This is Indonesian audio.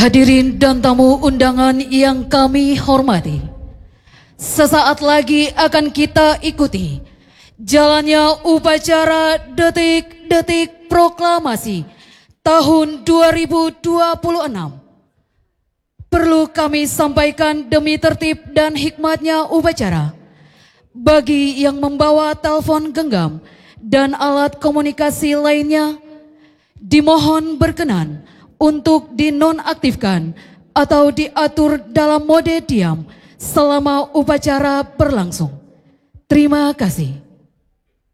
Hadirin dan tamu undangan yang kami hormati, sesaat lagi akan kita ikuti jalannya upacara detik-detik proklamasi tahun 2026. Perlu kami sampaikan demi tertib dan hikmatnya upacara, bagi yang membawa telepon genggam dan alat komunikasi lainnya, dimohon berkenan untuk dinonaktifkan atau diatur dalam mode diam selama upacara berlangsung. Terima kasih.